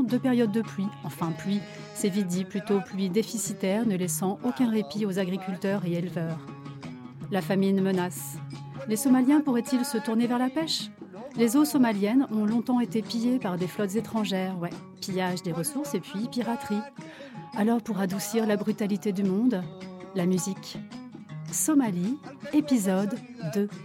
2 périodes de pluie. Enfin, pluie, c'est vite dit, plutôt pluie déficitaire, ne laissant aucun répit aux agriculteurs et éleveurs. La famine menace. Les Somaliens pourraient-ils se tourner vers la pêche ? Les eaux somaliennes ont longtemps été pillées par des flottes étrangères. Pillage des ressources et puis piraterie. Alors, pour adoucir la brutalité du monde, la musique. Somalie, épisode 2.